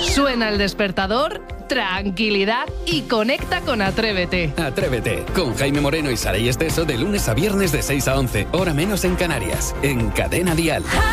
Suena el despertador, tranquilidad y conecta con Atrévete. Atrévete, con Jaime Moreno y Saray Esteso de lunes a viernes de 6 a 11, hora menos en Canarias, en Cadena Dial.